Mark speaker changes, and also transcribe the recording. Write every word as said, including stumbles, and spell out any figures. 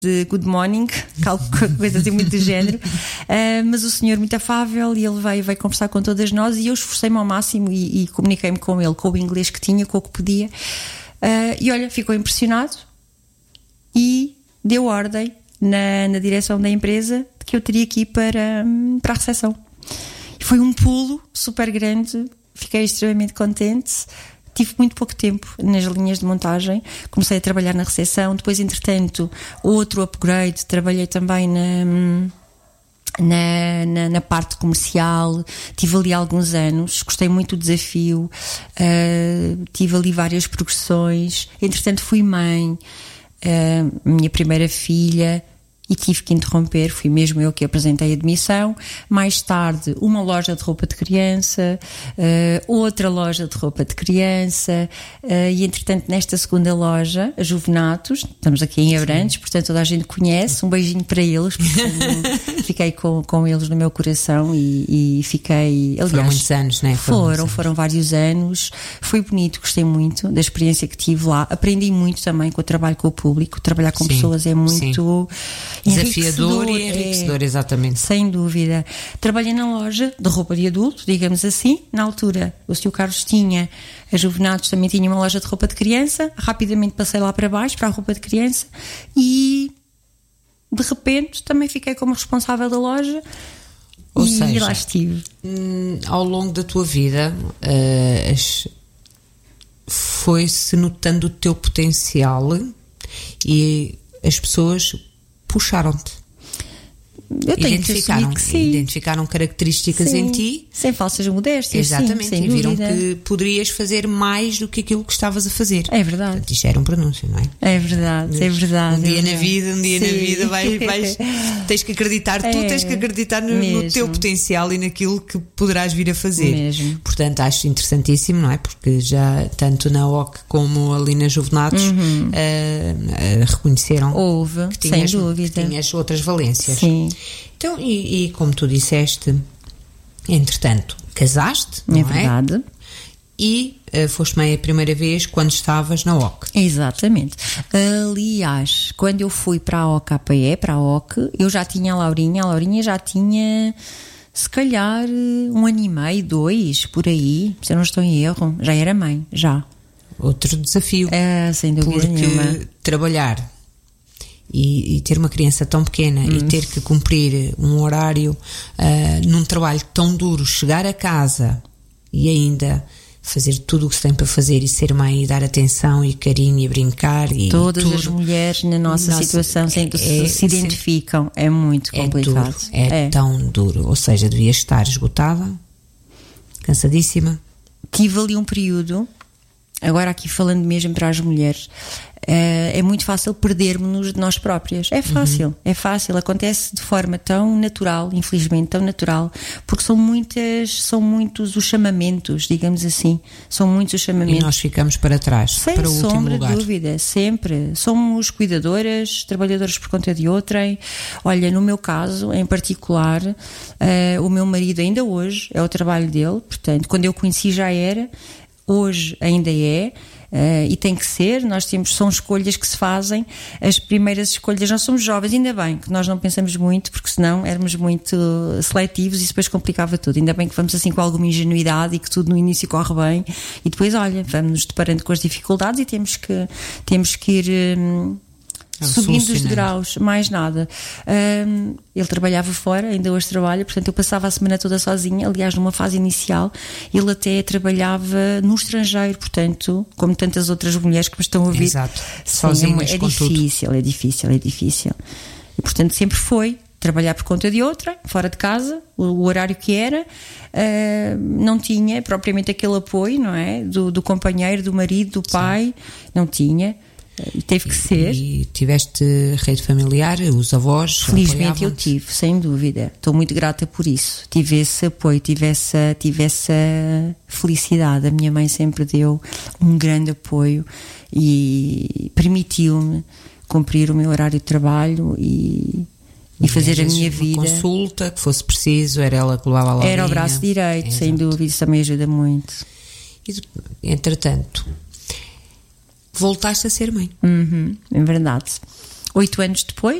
Speaker 1: de good morning, coisa assim muito do género, uh, mas o senhor muito afável, e ele veio, veio conversar com todas nós, e eu esforcei-me ao máximo e, e comuniquei-me com ele, com o inglês que tinha, com o que podia, uh, e olha, ficou impressionado e deu ordem na, na direção da empresa de que eu teria que ir para, para a recepção. Foi um pulo super grande, fiquei extremamente contente. Tive muito pouco tempo nas linhas de montagem, comecei a trabalhar na recepção, depois entretanto outro upgrade, trabalhei também na, na, na, na parte comercial, tive ali alguns anos, gostei muito do desafio, uh, tive ali várias progressões, entretanto fui mãe, uh, minha primeira filha, e tive que interromper, fui mesmo eu que apresentei a demissão. Mais tarde, uma loja de roupa de criança, uh, outra loja de roupa de criança, uh, e entretanto nesta segunda loja, a Juvenatos, estamos aqui em Abrantes, portanto toda a gente conhece, um beijinho para eles, porque fiquei com, com eles no meu coração e, e fiquei... Aliás,
Speaker 2: foram muitos anos, não é?
Speaker 1: Foram,
Speaker 2: foram,
Speaker 1: anos. foram vários anos, foi bonito, gostei muito da experiência que tive lá, aprendi muito também com o trabalho com o público, trabalhar com sim, pessoas é muito...
Speaker 2: desafiador e enriquecedor, é, exatamente.
Speaker 1: Sem dúvida. Trabalhei na loja de roupa de adulto, digamos assim. Na altura, o senhor Carlos tinha, a Juvenatos também tinha uma loja de roupa de criança. Rapidamente passei lá para baixo, para a roupa de criança, e de repente também fiquei como responsável da loja.
Speaker 2: Ou
Speaker 1: e
Speaker 2: seja,
Speaker 1: lá estive.
Speaker 2: Hum, ao longo da tua vida, uh, as, foi-se notando o teu potencial e as pessoas puxaram-te.
Speaker 1: Eu tenho
Speaker 2: identificaram,
Speaker 1: que sim.
Speaker 2: identificaram características
Speaker 1: sim,
Speaker 2: em ti.
Speaker 1: Sem falsas modéstias.
Speaker 2: Exatamente.
Speaker 1: Sim,
Speaker 2: e viram
Speaker 1: dúvida.
Speaker 2: que poderias fazer mais do que aquilo que estavas a fazer.
Speaker 1: É verdade.
Speaker 2: Portanto, isto era um pronúncio, não é?
Speaker 1: É verdade, é verdade.
Speaker 2: Um dia
Speaker 1: é
Speaker 2: na vida, um dia sim. na vida vais, vais, tens que acreditar, é, tu tens que acreditar no, no teu potencial e naquilo que poderás vir a fazer.
Speaker 1: Mesmo.
Speaker 2: Portanto, acho interessantíssimo, não é? Porque já tanto na O C como ali na Juvenatos uhum. uh, uh, reconheceram
Speaker 1: Houve,
Speaker 2: que tinhas,
Speaker 1: sem dúvida.
Speaker 2: que tinhas outras valências.
Speaker 1: Sim.
Speaker 2: Então, e, e como tu disseste, entretanto, casaste, não é?
Speaker 1: É verdade.
Speaker 2: E uh, foste mãe a primeira vez quando estavas na O C.
Speaker 1: Exatamente. Aliás, quando eu fui para a O C A P E, para a O C, eu já tinha a Laurinha, a Laurinha já tinha, se calhar, um ano e meio, dois, por aí, se eu não estou em erro, já era mãe, já.
Speaker 2: Outro desafio.
Speaker 1: É, sem dúvida
Speaker 2: porque
Speaker 1: nenhuma.
Speaker 2: trabalhar E, e ter uma criança tão pequena hum. e ter que cumprir um horário uh, num trabalho tão duro, chegar a casa e ainda fazer tudo o que se tem para fazer e ser mãe e dar atenção e carinho e brincar e
Speaker 1: todas
Speaker 2: tudo.
Speaker 1: As mulheres na nossa, nossa situação é, é, se identificam, é muito complicado,
Speaker 2: é, duro, é, é tão duro, ou seja, devias estar esgotada, cansadíssima.
Speaker 1: Tive ali um período, agora aqui falando mesmo para as mulheres, Uh, é muito fácil perdermos-nos de nós próprias. É fácil, uhum. é fácil, acontece de forma tão natural, infelizmente tão natural, porque são muitas, são muitos os chamamentos, digamos assim, são muitos os chamamentos.
Speaker 2: E nós ficamos para trás,
Speaker 1: sem
Speaker 2: para o último
Speaker 1: sombra
Speaker 2: lugar.
Speaker 1: de dúvida, sempre. Somos cuidadoras, trabalhadoras por conta de outrem. Olha, no meu caso, em particular, uh, o meu marido ainda hoje, é o trabalho dele, portanto, quando eu conheci já era, hoje ainda é. Uh, e tem que ser, nós temos, são escolhas que se fazem, as primeiras escolhas, nós somos jovens, ainda bem que nós não pensamos muito, porque senão éramos muito seletivos e isso depois complicava tudo, ainda bem que vamos assim com alguma ingenuidade e que tudo no início corre bem e depois, olha, vamos nos deparando com as dificuldades e temos que, temos que ir um, subindo os degraus, mais nada. Um, ele trabalhava fora, ainda hoje trabalha, portanto eu passava a semana toda sozinha, aliás numa fase inicial ele até trabalhava no estrangeiro, portanto, como tantas outras mulheres que me estão a ouvir.
Speaker 2: Exato, sozinhas
Speaker 1: é, é
Speaker 2: com
Speaker 1: difícil,
Speaker 2: tudo.
Speaker 1: é difícil, é difícil. E portanto sempre foi trabalhar por conta de outra, fora de casa, o, o horário que era, uh, não tinha propriamente aquele apoio, não é? Do, do companheiro, do marido, do pai, sim. Não tinha. E teve que ser.
Speaker 2: E tiveste rede familiar, os avós?
Speaker 1: Felizmente eu tive, sem dúvida. Estou muito grata por isso. Tive esse apoio, tive essa, tive essa felicidade. A minha mãe sempre deu um grande apoio e permitiu-me cumprir o meu horário de trabalho e, e fazer a minha vida.
Speaker 2: Consulta, que fosse preciso, era ela que levava a Laurinha.
Speaker 1: Era o braço direito, é, sem exato. Dúvida, isso também ajuda muito.
Speaker 2: E, entretanto, voltaste a ser mãe.
Speaker 1: Uhum, é verdade. Oito anos depois,